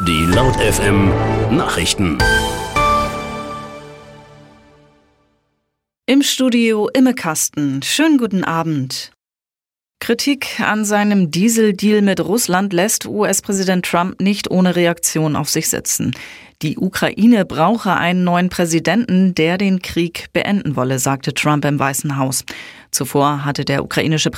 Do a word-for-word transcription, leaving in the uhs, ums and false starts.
Die Laut F M Nachrichten. Im Studio Imme Kasten. Schönen guten Abend. Kritik an seinem Dieseldeal mit Russland lässt U S-Präsident Trump nicht ohne Reaktion auf sich sitzen. Die Ukraine brauche einen neuen Präsidenten, der den Krieg beenden wolle, sagte Trump im Weißen Haus. Zuvor hatte der ukrainische